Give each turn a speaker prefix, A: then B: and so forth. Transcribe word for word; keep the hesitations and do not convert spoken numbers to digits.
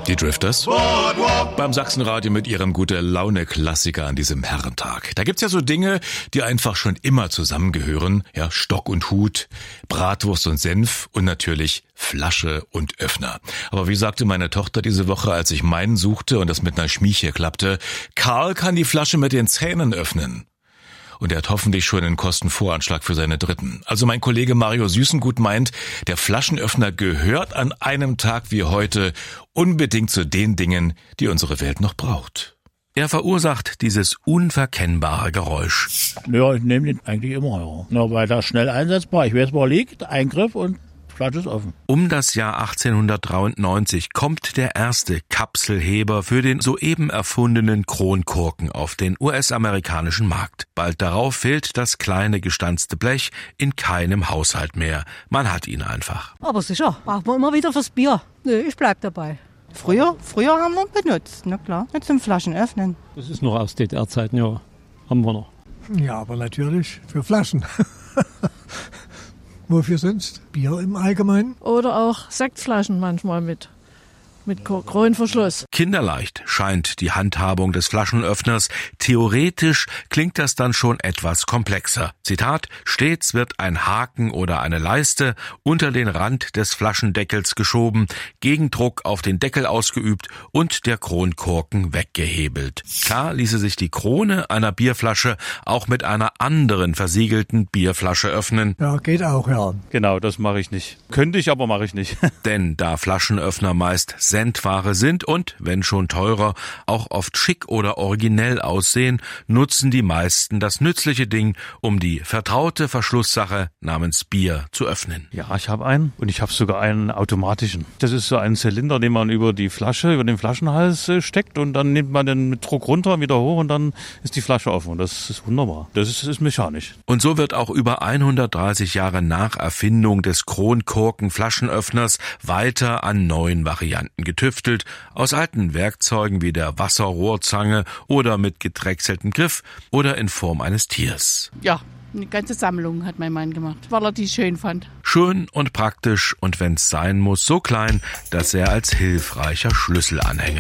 A: Die Drifters beim Sachsenradio mit ihrem Gute-Laune-Klassiker an diesem Herrentag. Da gibt's ja so Dinge, die einfach schon immer zusammengehören. Ja, Stock und Hut, Bratwurst und Senf und natürlich Flasche und Öffner. Aber wie sagte meine Tochter diese Woche, als ich meinen suchte und das mit einer Schmiche klappte, Karl kann die Flasche mit den Zähnen öffnen. Und er hat hoffentlich schon einen Kostenvoranschlag für seine Dritten. Also mein Kollege Mario Süßengut meint, der Flaschenöffner gehört an einem Tag wie heute unbedingt zu den Dingen, die unsere Welt noch braucht. Er verursacht dieses unverkennbare Geräusch.
B: Ja, ich nehme den eigentlich immer. Ja. Na, weil das schnell einsetzbar. Ich weiß, wo er liegt, Eingriff und Flasche ist offen.
A: Um das Jahr achtzehnhundertdreiundneunzig kommt der erste Kapselheber für den soeben erfundenen Kronkorken auf den U S-amerikanischen Markt. Bald darauf fehlt das kleine gestanzte Blech in keinem Haushalt mehr. Man hat ihn einfach.
C: Aber sicher, braucht man immer wieder fürs Bier. Nö, ich bleib dabei.
D: Früher, früher haben wir benutzt, na klar, nicht zum Flaschen öffnen.
E: Das ist noch aus D D R-Zeiten, ja, haben wir noch.
F: Ja, aber natürlich für Flaschen. Wofür sonst? Bier im Allgemeinen?
C: Oder auch Sektflaschen manchmal mit. Mit Kronverschluss.
A: Kinderleicht scheint die Handhabung des Flaschenöffners. Theoretisch klingt das dann schon etwas komplexer. Zitat, stets wird ein Haken oder eine Leiste unter den Rand des Flaschendeckels geschoben, Gegendruck auf den Deckel ausgeübt und der Kronkorken weggehebelt. Klar ließe sich die Krone einer Bierflasche auch mit einer anderen versiegelten Bierflasche öffnen.
F: Ja, geht auch, ja.
E: Genau, das mache ich nicht. Könnte ich, aber mache ich nicht.
A: Denn da Flaschenöffner meist Centware sind und, wenn schon teurer, auch oft schick oder originell aussehen, nutzen die meisten das nützliche Ding, um die vertraute Verschlusssache namens Bier zu öffnen.
E: Ja, ich habe einen und ich habe sogar einen automatischen. Das ist so ein Zylinder, den man über die Flasche, über den Flaschenhals steckt und dann nimmt man den mit Druck runter, wieder hoch und dann ist die Flasche offen. Und das ist wunderbar. Das ist, ist mechanisch.
A: Und so wird auch über hundertdreißig Jahre nach Erfindung des Kronkorken-Flaschenöffners weiter an neuen Varianten getüftelt, aus alten Werkzeugen wie der Wasserrohrzange oder mit gedrechseltem Griff oder in Form eines Tiers.
D: Ja, eine ganze Sammlung hat mein Mann gemacht, weil er die schön fand.
A: Schön und praktisch und wenn's sein muss, so klein, dass er als hilfreicher Schlüsselanhänger